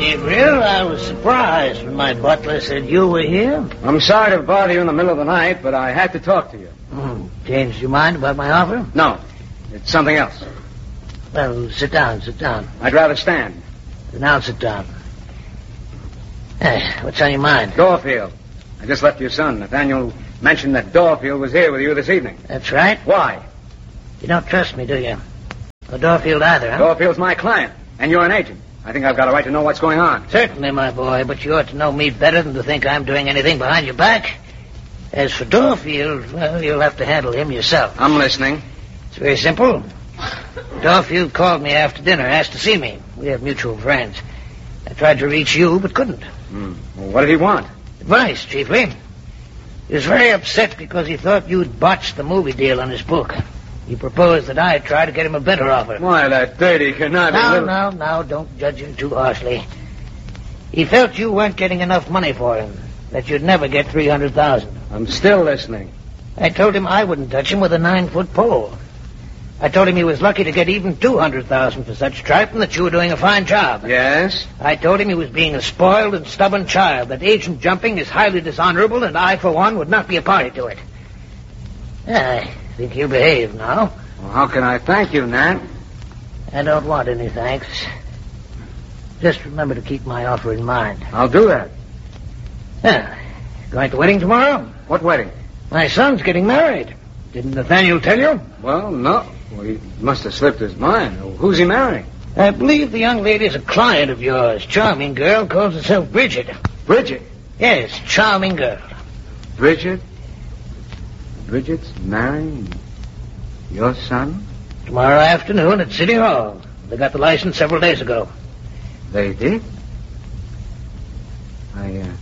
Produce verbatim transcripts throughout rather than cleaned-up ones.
Gabriel. I was surprised when my butler said you were here. I'm sorry to bother you in the middle of the night, but I had to talk to you. Hmm. Changed your mind about my offer? No, it's something else. Well, sit down, sit down. I'd rather stand. Now sit down. Hey, what's on your mind? Dorfield. I just left your son. Nathaniel mentioned that Dorfield was here with you this evening. That's right. Why? You don't trust me, do you? Or Dorfield either, huh? Dorfield's my client, and you're an agent. I think I've got a right to know what's going on. Certainly, my boy, but you ought to know me better than to think I'm doing anything behind your back. As for Dorfield, well, you'll have to handle him yourself. I'm listening. It's very simple. Dorfield called me after dinner, asked to see me. We have mutual friends. I tried to reach you, but couldn't. Hmm. Well, what did he want? Advice, chiefly. He was very upset because he thought you'd botched the movie deal on his book. He proposed that I try to get him a better offer. Why, that dirty cannot... Now, little... now, now, don't judge him too harshly. He felt you weren't getting enough money for him, that you'd never get three hundred thousand dollars. I'm still listening. I told him I wouldn't touch him with a nine-foot pole. I told him he was lucky to get even two hundred thousand dollars for such tripe and that you were doing a fine job. Yes? I told him he was being a spoiled and stubborn child, that agent jumping is highly dishonorable, and I, for one, would not be a party to it. I think he'll behave now. Well, how can I thank you, Nat? I don't want any thanks. Just remember to keep my offer in mind. I'll do that. Yeah. Going to the wedding tomorrow? What wedding? My son's getting married. Didn't Nathaniel tell you? Well, no. Well, he must have slipped his mind. Who's he marrying? I believe the young lady is a client of yours. Charming girl, calls herself Bridget. Bridget? Yes, charming girl. Bridget? Bridget's marrying your son? Tomorrow afternoon at City Hall. They got the license several days ago. They did? I, uh...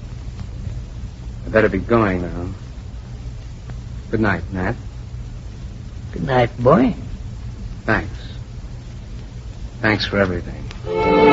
I better be going now. Good night, Nat. Good night, boy. Thanks. Thanks for everything.